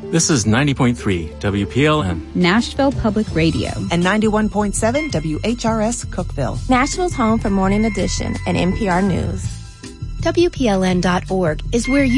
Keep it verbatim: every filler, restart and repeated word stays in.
This is ninety point three W P L N, Nashville Public Radio, and ninety-one point seven W H R S Cookeville. Nashville's home for Morning Edition and N P R News. W P L N dot org is where you